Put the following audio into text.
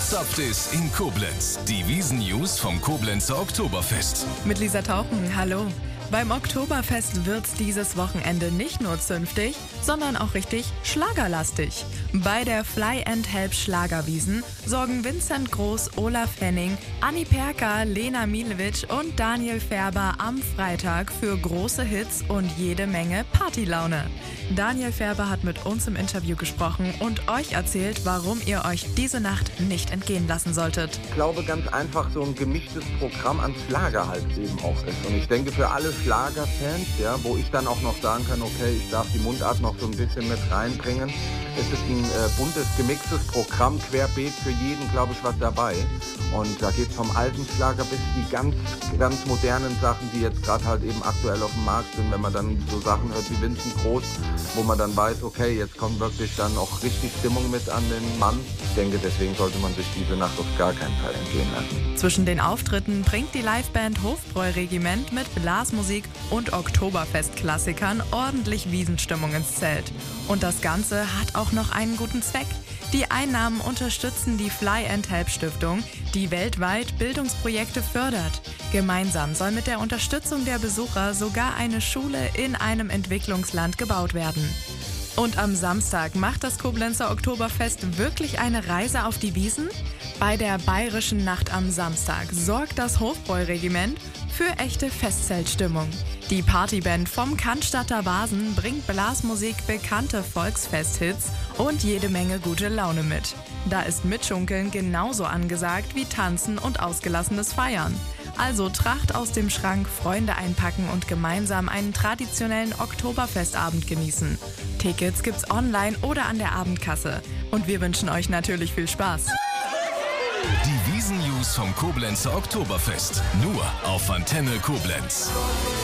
Was saft ist in Koblenz? Die Wiesn-News vom Koblenzer Oktoberfest. Mit Lisa Tauchen, hallo. Beim Oktoberfest wird's dieses Wochenende nicht nur zünftig, sondern auch richtig schlagerlastig. Bei der Fly and Help Schlagerwiesn sorgen Vincent Groß, Olaf Henning, Anni Perka, Lena Milewitsch und Daniel Färber am Freitag für große Hits und jede Menge Partylaune. Daniel Färber hat mit uns im Interview gesprochen und euch erzählt, warum ihr euch diese Nacht nicht entgehen lassen solltet. Ich glaube ganz einfach, so ein gemischtes Programm an Schlager halt eben auch ist. Und ich denke, für alle Schlagerfans, ja, wo ich dann auch noch sagen kann, okay, ich darf die Mundart noch so ein bisschen mit reinbringen. Es ist ein buntes, gemixtes Programm, querbeet für jeden, glaube ich, was dabei. Und da geht es vom alten Schlager bis die ganz, ganz modernen Sachen, die jetzt gerade halt eben aktuell auf dem Markt sind. Wenn man dann so Sachen hört wie Vincent Groß, wo man dann weiß, okay, jetzt kommt wirklich dann auch richtig Stimmung mit an den Mann. Ich denke, deswegen sollte man sich diese Nacht auf gar keinen Fall entgehen lassen. Zwischen den Auftritten bringt die Liveband Hofbräu-Regiment mit Blasmusik und Oktoberfest-Klassikern ordentlich Wiesenstimmung ins Zelt. Und das Ganze hat auch noch einen guten Zweck. Die Einnahmen unterstützen die Fly and Help Stiftung, die weltweit Bildungsprojekte fördert. Gemeinsam soll mit der Unterstützung der Besucher sogar eine Schule in einem Entwicklungsland gebaut werden. Und am Samstag macht das Koblenzer Oktoberfest wirklich eine Reise auf die Wiesn? Bei der Bayerischen Nacht am Samstag sorgt das Hofbräu-Regiment für echte Festzeltstimmung. Die Partyband vom Cannstatter Vasen bringt Blasmusik, bekannte Volksfesthits und jede Menge gute Laune mit. Da ist Mitschunkeln genauso angesagt wie Tanzen und ausgelassenes Feiern. Also Tracht aus dem Schrank, Freunde einpacken und gemeinsam einen traditionellen Oktoberfestabend genießen. Tickets gibt's online oder an der Abendkasse. Und wir wünschen euch natürlich viel Spaß. Die Wiesn-News vom Koblenzer Oktoberfest. Nur auf Antenne Koblenz.